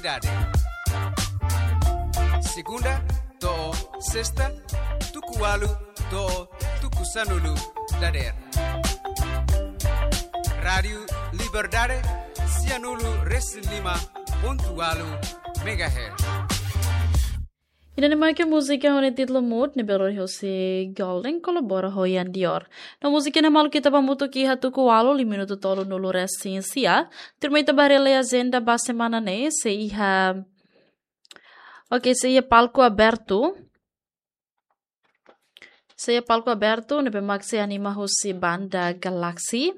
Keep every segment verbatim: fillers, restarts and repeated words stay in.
Dade. Segunda, to sexta, tukualu, to tukusanulu, dader. Radio Liberdade, sianulu reslima, pontualu, megahertz. Ina mai que música hone título mood ne beror hose golden colabora hoyan dior. Na música na mal kita pamuto ki hatu ko alo li minuto tolo no resensia. Termai tabarele agenda ba semana ne se iha. Ok, se ia palco aberto. Se ia palco aberto ne bemak se anima hose banda Galaxy.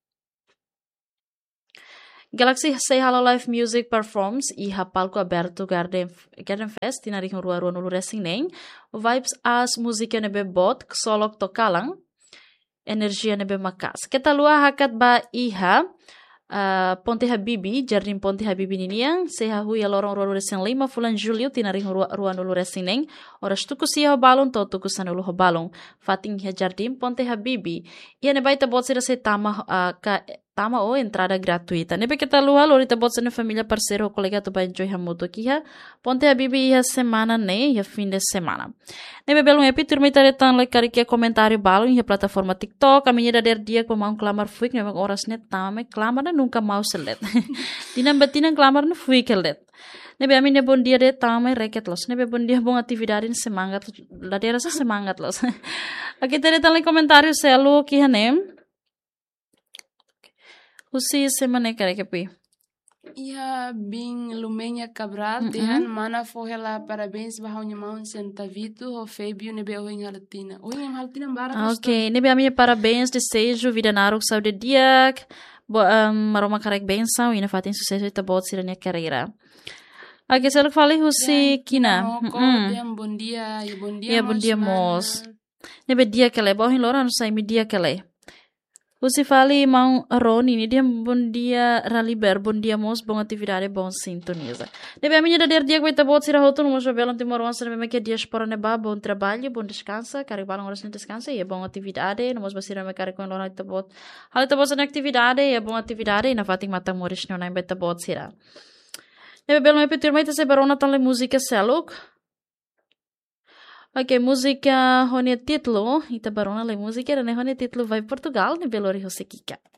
Galaxy Say Hello Live Music Performs iha palco aberto Garden, Garden Fest tinari rua rua nulu racing neng vibes as musika nebe bot solok tokalang energia nebe makas kita lua hakat ba iha uh, Ponte Habibi Jardim Ponte Habibi niniang seha huya lorong rua racing lima fulan Julio tinari rua rua nulu racing neng oras tuku siya balon to tuku sanulu balong fating ha Jardim Ponte Habibi ia ne baita bot sira se tama uh, ka tama o entrada gratuita. Nebe kita lua lorita bot sene família parceiro colega to ba enjoy hamuto aqui ha. Ponte Habibi ha semana ne, ha fim de semana. Nebe belum epi turma itare tan le karikia comentário balo em plataforma TikTok. A menina der dia com mau clamar fui que horas net tama clamar nunca mau selet. Dinam betina clamar no fui que let. Nebe a minha bom dia de tama reket los. Nebe bom dia bom atividade semangat. Ladera sa semangat los. Aqui tere tan le comentário selo que hanem. Usi semana kare kepi. Ia bing Lumenia Cabral, mm -hmm. Tihan mana forrela parabéns bahaunya mau centavito o Fabio nebe o em Halatina. O em Halatina bara. Ok, nebe a minha parabéns desejo vida naruk saúde diak. Bo um, maroma karek benção e na fatin sucesso ita bot sirania carreira. Aqui selo fale Usi kina. Mm. Bom dia, e bom dia. Ia bom dia mos. Nebe dia kele bo hin lora no sai mi dia kele. Usi fali mau Roni ni dia bom dia raliber bom dia mos bom atividade bom sintoniza. Nebe a minha dader dia que bot sira hoto no mo jovelo te moron sa me que dias para neba bom trabalho bom descansa cari balong horas nem descansa e bom atividade no mos basira me cari com lora te bot hal te bot na atividade e bom atividade na fating mata moris no na beta bot sira. Nebe belo me petir mai te se barona tan le música seluk. Ok, música hone título, ita barona le música, ne hone título vai Portugal, ne belori Rosequica.